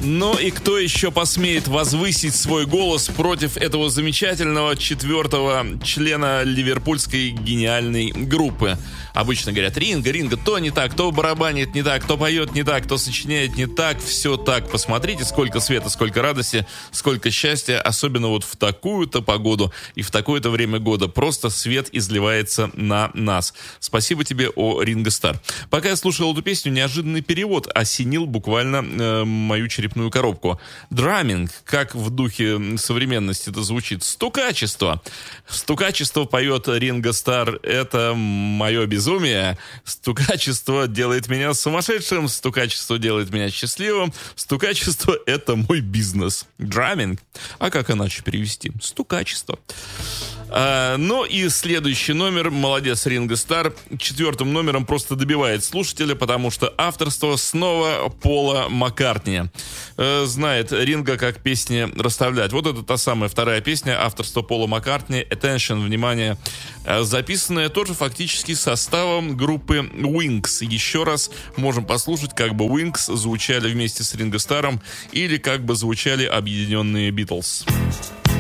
Ну и кто еще посмеет возвысить свой голос против этого замечательного четвертого члена ливерпульской гениальной группы? Обычно говорят: Ринго, то не так, то барабанит не так, то поет не так, то сочиняет не так, все так. Посмотрите, сколько света, сколько радости, сколько счастья, особенно вот в такую-то погоду и в такое-то время года. Просто свет изливается на нас. Спасибо тебе, Ринго Стар. Пока я слушал эту песню, неожиданный перевод осенил буквально мою черепную коробку. Драминг, как в духе современности это звучит. Стукачество. Стукачество поет Ринго Стар. Это мое безумие. Стукачество делает меня сумасшедшим. Стукачество делает меня счастливым. Стукачество — это мой бизнес. Драминг. А как иначе перевести? Стукачество. Ну и следующий номер. Молодец, Ринго Стар. Четвертым номером просто добивает слушателя, потому что авторство снова Пола Маккартни. Знает Ринго, как песни расставлять. Вот это та самая вторая песня, авторство Пола Маккартни, Attention, внимание, записанная тоже фактически составом группы Wings. Еще раз можем послушать, как бы Wings звучали вместе с Ринго Старом или как бы звучали объединенные Beatles.